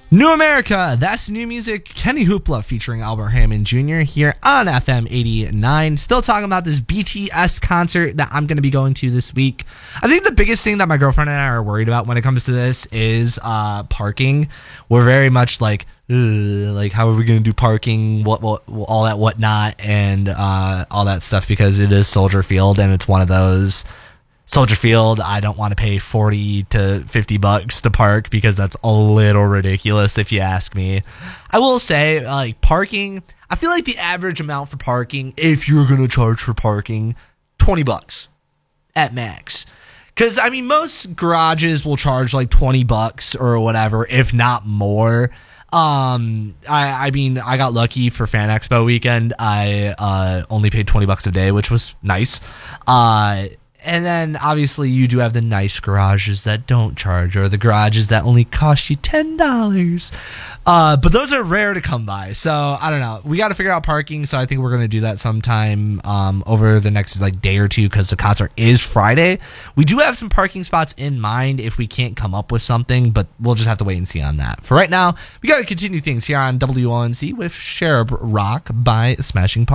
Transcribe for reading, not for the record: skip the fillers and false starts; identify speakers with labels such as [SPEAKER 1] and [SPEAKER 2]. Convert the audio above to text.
[SPEAKER 1] New America, that's new music. Kenny Hoopla featuring Albert Hammond Jr. here on FM 89. Still talking about this BTS concert that I'm going to be going to this week. I think the biggest thing that my girlfriend and I are worried about when it comes to this is parking. We're very much like how are we going to do parking, what all that whatnot, and all that stuff, because it is Soldier Field and it's one of those. Soldier Field, I don't want to pay $40 to $50 to park because that's a little ridiculous if you ask me. I will say, like, parking, I feel like the average amount for parking, if you're going to charge for parking, $20 at max. Because, I mean, most garages will charge like $20 or whatever, if not more. I mean, I got lucky for Fan Expo weekend. I only paid $20 a day, which was nice. And then, obviously, you do have the nice garages that don't charge, or the garages that only cost you $10. But those are rare to come by. So, I don't know. We got to figure out parking, so I think we're going to do that sometime over the next day or two, because the concert is Friday. We do have some parking spots in mind if we can't come up with something, but we'll just have to wait and see on that. For right now, we got to continue things here on WONC with Cherub Rock by Smashing Pumpkins.